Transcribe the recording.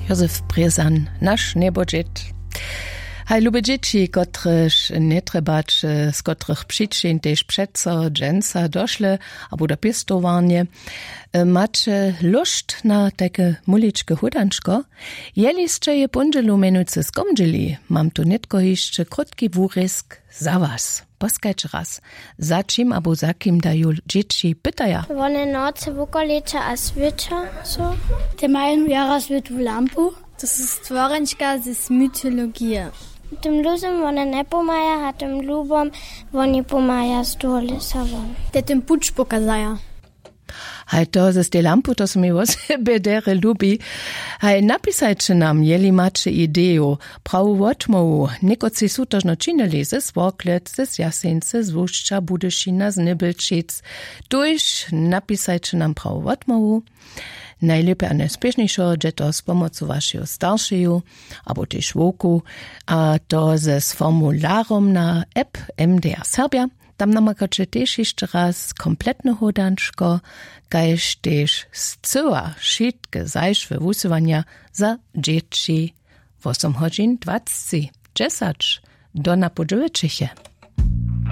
Józef Brezan, nasz niebodziet. Hej, lubię dzieci, kotrych nie trebać, z kotrych przyczyn też przeco, dżęca doszle, albo do pistowanie. Macie lust na takie muliczkie hudanczko? Jeliście je pondzielu menucy skomdzili, mam tu netko jeszcze krótki wórysk za was. Poskajcie raz, za czym albo za kim dają dzieci pytaja. One noce w okolicy a świecza, so? Te mają jara świetłą lampu. To są stworenczka z mytologii. Tym luzem one nie pomaja, a tym lubom oni pomaja z dole sobą. Te tym pucz pokazaja. Hej, to z tej lampu, to są mi o siebie dere lubi. Hej, napisajcie nam, jeli macie ideju, prawu odmowu, niekoci są tożno czynili ze Swoklet, ze Jasence, z Wuszcza, Budyszina, z Nybelčic. Tuż napisajcie nam prawu odmowu. Najlepiej a najspieszniejszo, że to z pomocą waszego starszego, albo też woku, a to ze formularom na app MDR Serbia. Tam namakacie też jeszcze raz kompletne hodanczko, kajż też z cała wszystkie zajszwe wusywania za dzieci 8 godzin 20. Do napodziewiczycie.